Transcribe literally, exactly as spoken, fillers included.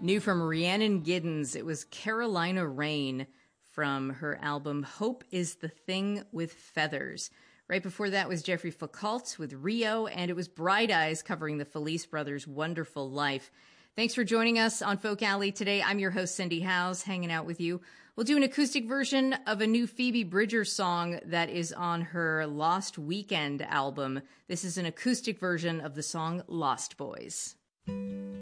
New from Rhiannon Giddens, it was Carolina Rain from her album Hope is the Thing with Feathers. Right before that was Jeffrey Foucault with Rio, and it was Bright Eyes covering the Felice Brothers' Wonderful Life. Thanks for joining us on Folk Alley today. I'm your host, Cindy Howes, hanging out with you. We'll do an acoustic version of a new Phoebe Bridgers song that is on her Lost Weekend album. This is an acoustic version of the song Lost Boys.